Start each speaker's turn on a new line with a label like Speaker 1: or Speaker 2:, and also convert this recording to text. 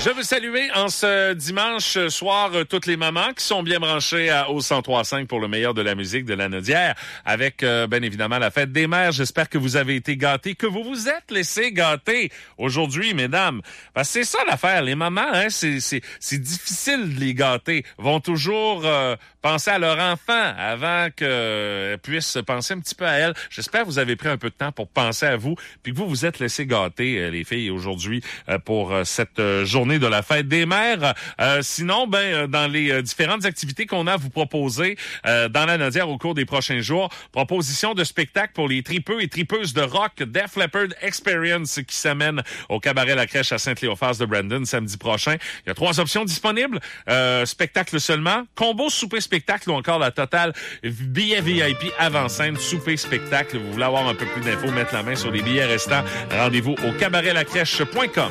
Speaker 1: Je veux saluer en ce dimanche soir toutes les mamans qui sont bien branchées au 103.5 pour le meilleur de la musique de la Naudière avec bien évidemment la fête des mères. J'espère que vous avez été gâtés, que vous vous êtes laissés gâter aujourd'hui, mesdames. Parce que c'est ça l'affaire. Les mamans, hein, c'est difficile de les gâter. Vont toujours penser à leur enfant avant qu'elles puissent penser un petit peu à elle. J'espère que vous avez pris un peu de temps pour penser à vous puis que vous vous êtes laissés gâter, les filles, aujourd'hui pour cette journée de la fête des mères. Sinon, dans les différentes activités qu'on a à vous proposer dans la Naudière au cours des prochains jours, proposition de spectacle pour les tripeux et tripeuses de rock Def Leppard Experience qui s'amène au Cabaret La Crèche à Saint-Cléophas de Brandon samedi prochain. Il y a 3 options disponibles. Spectacle seulement, combo souper-spectacle ou encore la totale billet VIP avant-scène souper-spectacle. Vous voulez avoir un peu plus d'infos, mettre la main sur les billets restants, rendez-vous au cabaretlacrèche.com.